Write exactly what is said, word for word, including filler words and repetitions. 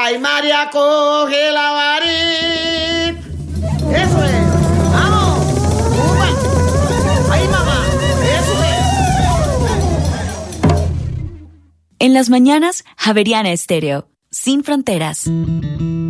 Ay, María, coge la varita. Eso es. Vamos. Uva. Ay, mamá. Eso es. En las mañanas, Javeriana Estéreo, sin fronteras.